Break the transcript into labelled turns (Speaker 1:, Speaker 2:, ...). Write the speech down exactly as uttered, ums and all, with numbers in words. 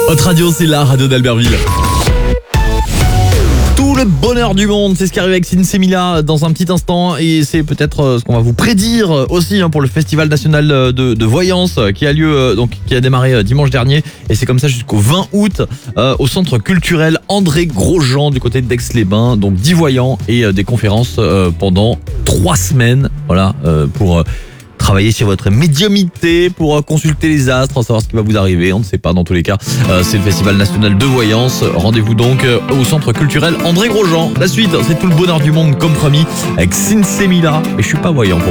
Speaker 1: Votre radio, c'est la radio d'Albertville. Tout le bonheur du monde, c'est ce qui arrive avec Sinsemilla dans un petit instant et c'est peut-être ce qu'on va vous prédire aussi hein, pour le Festival national de, de voyance qui a lieu donc qui a démarré dimanche dernier et c'est comme ça jusqu'au vingt août euh, au centre culturel André Grosjean du côté d'Aix-les-Bains. Donc dix voyants et euh, des conférences euh, pendant trois semaines, voilà euh, pour euh, travailler sur votre médiumnité, pour consulter les astres, savoir ce qui va vous arriver, on ne sait pas dans tous les cas. Euh, c'est le Festival national de voyance. Rendez-vous donc euh, au centre culturel André Grosjean. La suite, c'est tout le bonheur du monde comme promis avec Sinsemilla. Et je suis pas voyant pour